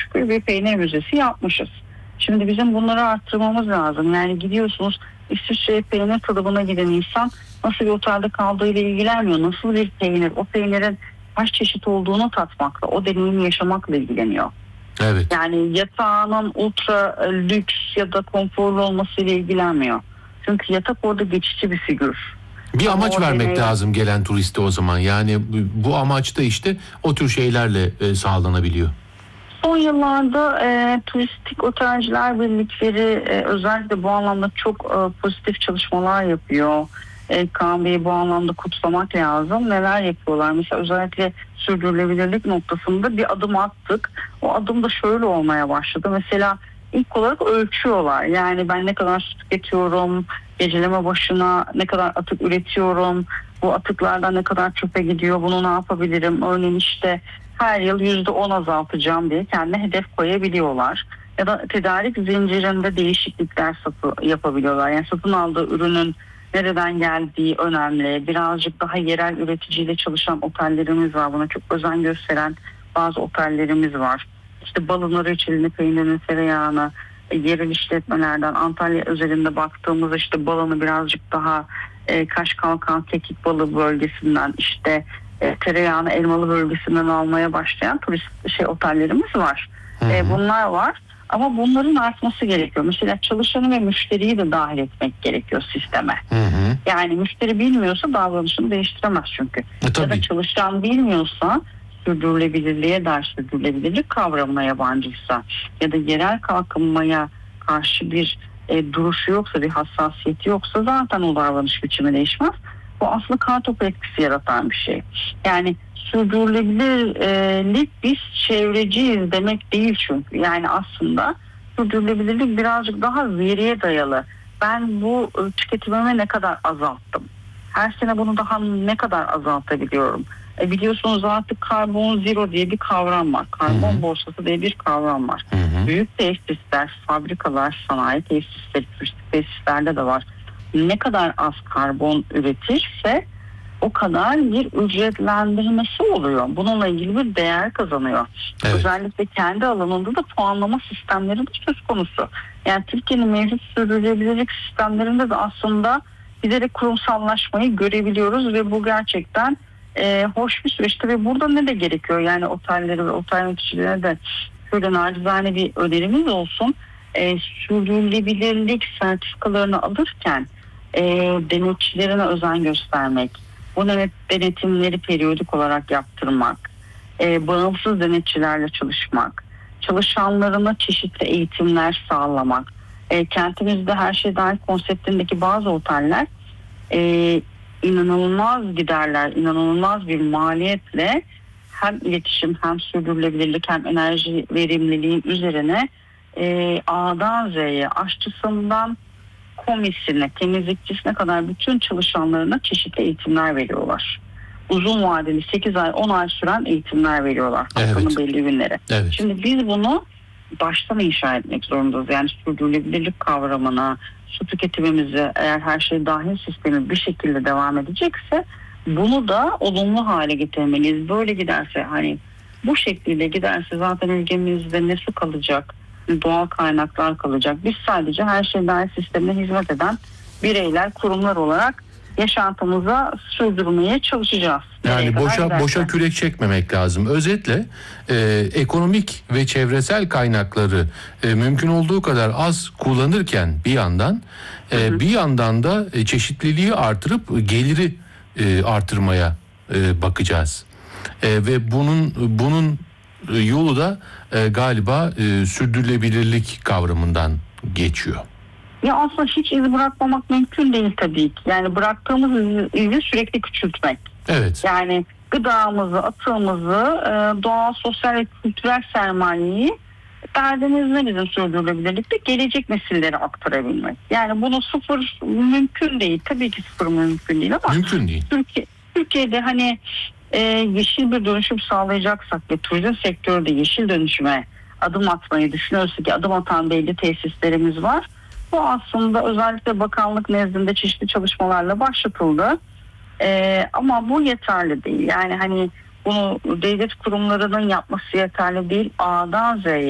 şükür bir peynir müzesi yapmışız. Şimdi bizim bunları arttırmamız lazım. Yani gidiyorsunuz İsviçre'ye peynir tadımına giden insan nasıl bir otelde kaldığıyla ilgilenmiyor. Nasıl bir peynir, o peynirin kaç çeşit olduğunu tatmakla, o deneyimi yaşamakla ilgileniyor. Evet. Yani yatağının ultra lüks ya da konforlu olmasıyla ilgilenmiyor. Çünkü yatak orada geçici bir figür. Bir Ama amaç vermek lazım gelen turiste o zaman. Yani bu amaç da işte o tür şeylerle sağlanabiliyor. Son yıllarda turistik otelciler birlikleri özellikle bu anlamda çok pozitif çalışmalar yapıyor. Kaan Bey'i bu anlamda kutlamak lazım. Neler yapıyorlar? Mesela özellikle sürdürülebilirlik noktasında bir adım attık. O adım da şöyle olmaya başladı. Mesela ilk olarak ölçüyorlar. Yani ben ne kadar su tüketiyorum, geceleme başına ne kadar atık üretiyorum, bu atıklardan ne kadar çöpe gidiyor, bunu ne yapabilirim? Örneğin işte her yıl %10 azaltacağım diye kendine hedef koyabiliyorlar. Ya da tedarik zincirinde değişiklikler yapabiliyorlar. Yani satın aldığı ürünün nereden geldiği önemli. Birazcık daha yerel üreticiyle çalışan otellerimiz var. Buna çok özen gösteren bazı otellerimiz var. İşte balını, reçelini, peynirini, tereyağını yerel işletmelerden, Antalya özelinde baktığımızda işte balını birazcık daha Kaşkalkan, Kekik balı bölgesinden, işte tereyağını Elmalı bölgesinden almaya başlayan otellerimiz var. Bunlar var. Ama bunların artması gerekiyor. Mesela çalışanı ve müşteriyi de dahil etmek gerekiyor sisteme. Yani müşteri bilmiyorsa davranışını değiştiremez çünkü. Ya da çalışan bilmiyorsa, sürdürülebilirliğe dair sürdürülebilirlik kavramına yabancıysa ya da yerel kalkınmaya karşı bir duruşu yoksa, bir hassasiyeti yoksa zaten o davranış biçimi değişmez. Bu aslında kartopu etkisi yaratan bir şey. Yani sürdürülebilirlik biz çevreciyiz demek değil çünkü. Yani aslında sürdürülebilirlik birazcık daha veriye dayalı. Ben bu tüketimimi ne kadar azalttım? Her sene bunu daha ne kadar azaltabiliyorum? Biliyorsunuz artık karbon zero diye bir kavram var. Karbon borsası diye bir kavram var. Büyük tesisler, fabrikalar, sanayi tesisleri, turistik tesislerde de var. Ne kadar az karbon üretirse o kadar bir ücretlendirmesi oluyor. Bununla ilgili bir değer kazanıyor. Evet. Özellikle kendi alanında da puanlama sistemleri de söz konusu. Yani Türkiye'nin mevcut sürdürülebilirlik sistemlerinde de aslında giderek kurumsallaşmayı görebiliyoruz ve bu gerçekten hoş bir süreçti ve burada ne de gerekiyor? Yani otelleri ve otel yöneticilerine de şöyle nacizane bir önerimiz olsun. Sürdürülebilirlik sertifikalarını alırken denetçilerine özen göstermek, bu denetimleri periyodik olarak yaptırmak, bağımsız denetçilerle çalışmak, çalışanlarına çeşitli eğitimler sağlamak. Kentimizde her şey dahil konseptindeki bazı oteller inanılmaz giderler, inanılmaz bir maliyetle hem iletişim hem sürdürülebilirlik hem enerji verimliliği üzerine A'dan Z'ye, aşçısından komisine, temizlikçisine kadar bütün çalışanlarına çeşitli eğitimler veriyorlar. Uzun vadeli 8 ay 10 ay süren eğitimler veriyorlar haftanın belli günleri. Evet. Şimdi biz bunu baştan inşa etmek zorundayız. Yani sürdürülebilirlik kavramına, su tüketimimizi, eğer her şey dahil sistemi bir şekilde devam edecekse bunu da olumlu hale getirmeliyiz. Böyle giderse, hani bu şekilde giderse zaten ülkemizde ne su kalacak, doğal kaynaklar kalacak. Biz sadece her şey dahil sistemine hizmet eden bireyler, kurumlar olarak yaşantımıza sürdürmeye çalışacağız. Yani boşa kürek çekmemek lazım. Özetle ekonomik ve çevresel kaynakları mümkün olduğu kadar az kullanırken bir yandan bir yandan da çeşitliliği artırıp geliri artırmaya bakacağız. Ve bunun yolu da galiba sürdürülebilirlik kavramından geçiyor. Ya aslında hiç iz bırakmamak mümkün değil tabii ki. Yani bıraktığımız izi sürekli küçültmek. Evet. Yani gıdamızı, atığımızı, doğal, sosyal ve kültürel sermayeyi, derdimiz ne bizim sürdürülebilirlikte? Gelecek nesillere aktarabilmek. Yani bunu sıfır mümkün değil. Tabii ki sıfır mümkün değil ama mümkün değil. Türkiye'de hani yeşil bir dönüşüm sağlayacaksak ve turizm sektörü de yeşil dönüşüme adım atmayı düşünüyorsa ki adım atan belli tesislerimiz var. Bu aslında özellikle bakanlık nezdinde çeşitli çalışmalarla başlatıldı. Ama bu yeterli değil. Yani hani bunu devlet kurumlarının yapması yeterli değil. A'dan Z'ye